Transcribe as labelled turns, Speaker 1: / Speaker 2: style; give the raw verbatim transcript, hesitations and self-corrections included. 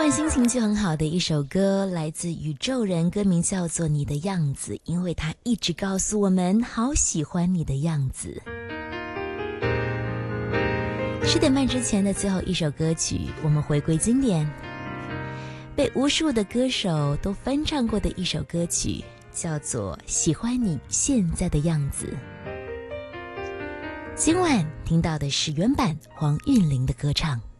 Speaker 1: 晚心情就很好的一首歌，来自宇宙人，歌名叫做《你的样子》，因为它一直告诉我们好喜欢你的样子。十点半之前的最后一首歌曲，我们回归经典，被无数的歌手都翻唱过的一首歌曲，叫做《喜欢你现在的样子》。今晚听到的是原版黄韵玲的歌唱。